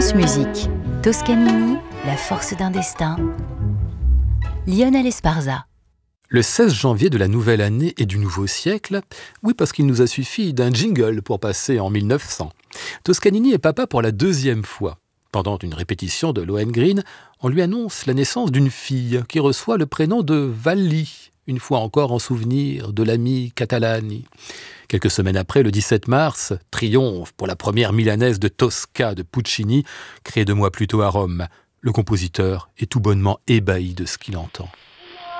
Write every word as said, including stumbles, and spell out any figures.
France Musique, Toscanini, la force d'un destin. Lionel Esparza. Le seize janvier de la nouvelle année et du nouveau siècle, oui parce qu'il nous a suffi d'un jingle pour passer en mille neuf cents. Toscanini est papa pour la deuxième fois. Pendant une répétition de Lohengrin, on lui annonce la naissance d'une fille qui reçoit le prénom de Valli, une fois encore en souvenir de l'ami Catalani. Quelques semaines après, le dix-sept mars, triomphe pour la première milanaise de Tosca de Puccini, créée deux mois plus tôt à Rome. Le compositeur est tout bonnement ébahi de ce qu'il entend.